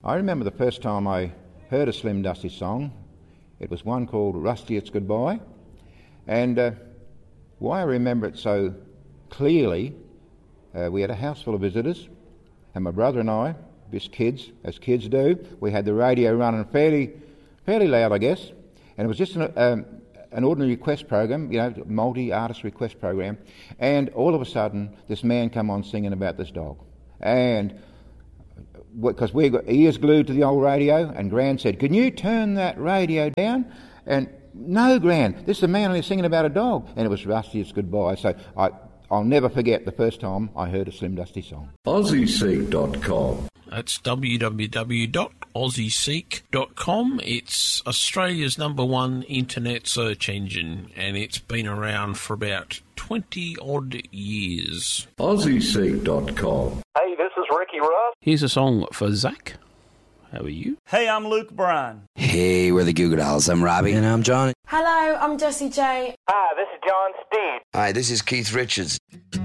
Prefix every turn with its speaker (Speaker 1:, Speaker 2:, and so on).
Speaker 1: I remember the first time I heard a Slim Dusty song. It was one called Rusty It's Goodbye. And why I remember it so clearly, we had a house full of visitors, and my brother and I, just kids, as kids do, we had the radio running fairly loud, I guess, and it was just an ordinary request program, multi-artist request program, and all of a sudden this man come on singing about this dog. And because we got ears glued to the old radio, and Gran said, "Can you turn that radio down?" And no, Gran, this is a man only singing about a dog, and it was Rusty It's Goodbye. So I'll never forget the first time I heard a Slim Dusty song.
Speaker 2: AussieSeek.com.
Speaker 3: That's www.aussieseek.com. It's Australia's #1 internet search engine, and it's been around for about 20-odd years.
Speaker 2: AussieSeek.com.
Speaker 4: Hey, this is Ricky Russ.
Speaker 3: Here's a song for Zach. How are you?
Speaker 5: Hey, I'm Luke Bryan.
Speaker 6: Hey, we're the Goo Goo Dolls. I'm Robbie.
Speaker 7: And I'm Johnny.
Speaker 8: Hello, I'm Jessie J.
Speaker 4: Hi, this is John Steed.
Speaker 6: Hi, this is Keith Richards.